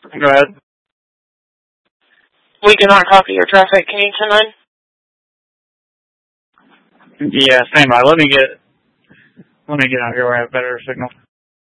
Go ahead. We cannot copy your traffic. Can you send mine? Yeah, stand by. Let me get out here where I have better signal.